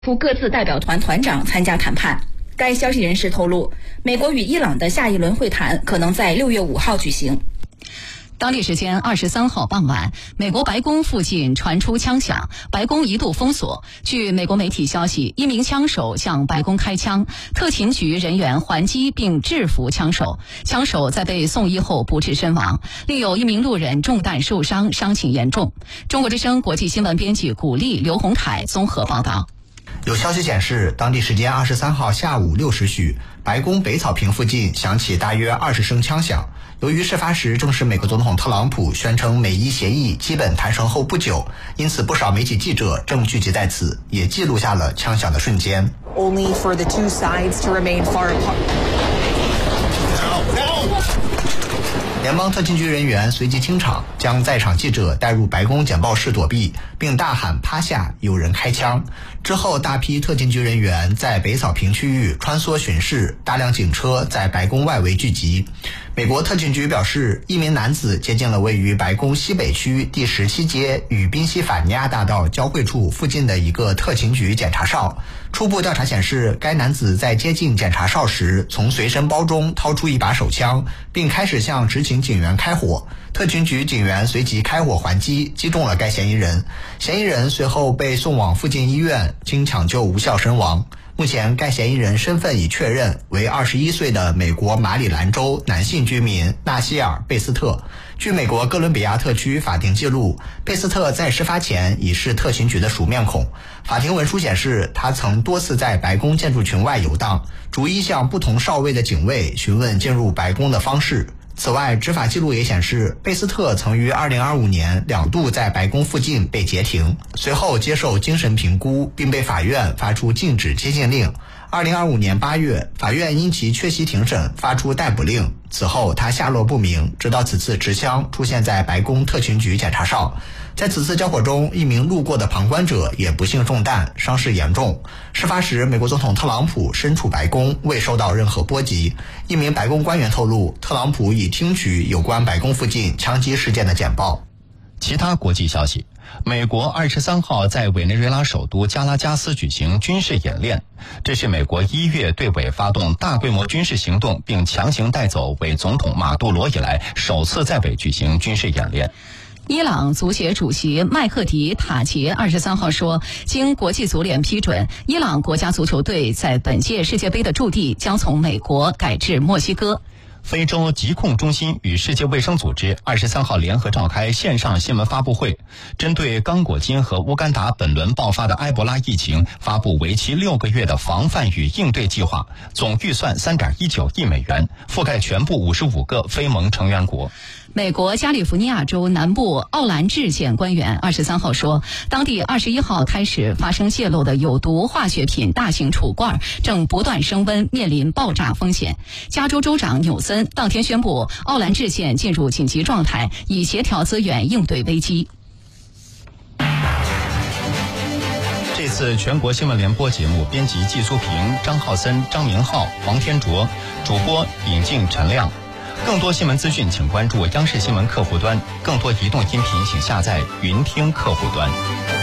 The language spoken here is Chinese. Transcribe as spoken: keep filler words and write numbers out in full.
赴各自代表团团长参加谈判。该消息人士透露，美国与伊朗的下一轮会谈可能在六月五号举行。 当地时间二十三号傍晚，美国白宫附近传出枪响，白宫一度封锁。据美国媒体消息，一名枪手向白宫开枪，特勤局人员还击并制服枪手，枪手在被送医后不治身亡，另有一名路人中弹受伤，伤情严重。中国之声国际新闻编辑古丽、刘洪凯综合报道。 有消息显示，当地时间二十三号下午六时许，白宫北草坪附近响起大约二十声枪响。由于事发时正是美国总统特朗普宣称美伊协议基本谈成后不久，因此不少媒体记者正聚集在此，也记录下了枪响的瞬间。 Only for the two sides to remain far apart. 联邦特勤局人员随即清场，将在场记者带入白宫简报室躲避，并大喊趴下，有人开枪。之后大批特勤局人员在北草坪区域穿梭巡视，大量警车在白宫外围聚集。美国特勤局表示，一名男子接近了位于白宫西北区第十七街与宾夕法尼亚大道交汇处附近的一个特勤局检查哨。初步调查显示，该男子在接近检查哨时，从随身包中掏出一把手枪，并开始向执勤警员开火。特勤局警员随即开火还击，击中了该嫌疑人。嫌疑人随后被送往附近医院，经抢救无效身亡。目前该嫌疑人身份已确认为二十一岁的美国马里兰州男性居民纳西尔·贝斯特。据美国哥伦比亚特区法庭记录，贝斯特在事发前已是特勤局的熟面孔。法庭文书显示，他曾多次在白宫建筑群外游荡，逐一向不同哨位的警卫询问进入白宫的方式。此外，执法记录也显示，贝斯特曾于二零二五年两度在白宫附近被截停，随后接受精神评估，并被法院发出禁止接近令。二零二五年八月，法院因其缺席庭审发出逮捕令，此后他下落不明，直到此次持枪出现在白宫特勤局检查哨。在此次交火中，一名路过的旁观者也不幸中弹，伤势严重。事发时，美国总统特朗普身处白宫，未受到任何波及。一名白宫官员透露，特朗普已听取有关白宫附近枪击事件的简报。 其他国际消息，美国二十三号在委内瑞拉首都加拉加斯举行军事演练，这是美国一月对委发动大规模军事行动并强行带走委总统马杜罗以来首次在委举行军事演练。 伊朗足协主席麦克迪塔杰二十三号说，经国际足联批准，伊朗国家足球队在本届世界杯的驻地将从美国改至墨西哥。 非洲疾控中心与世界卫生组织二十三号联合召开线上新闻发布会，针对刚果金和乌干达本轮爆发的埃博拉疫情发布为期六个月的防范与应对计划，总预算 三点一九亿美元，覆盖全部五十五个非盟成员国。 美国加利福尼亚州南部奥兰治县官员二十三号说，当地二十一号开始发生泄漏的有毒化学品大型储罐正不断升温，面临爆炸风险。加州州长纽森当天宣布，奥兰治县进入紧急状态，以协调资源应对危机。 这次全国新闻联播节目编辑季苏平、张浩森、张明浩、黄天卓，主播尹静、陈亮。更多新闻资讯请关注央视新闻客户端，更多移动音频请下载云听客户端。